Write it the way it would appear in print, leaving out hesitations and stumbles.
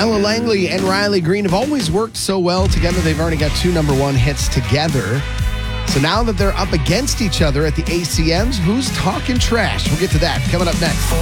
Ella Langley and Riley Green have always worked so well together. They've already got 2 number 1 hits together. So now that they're up against each other at the ACMs, who's talking trash? We'll get to that coming up next.